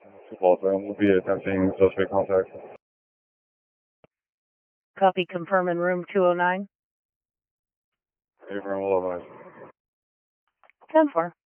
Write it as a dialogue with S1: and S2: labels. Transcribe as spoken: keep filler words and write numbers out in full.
S1: False, we'll be attempting suspect contact.
S2: Copy, confirm in room two oh nine.
S1: Confirm, we'll advise.
S2: ten four.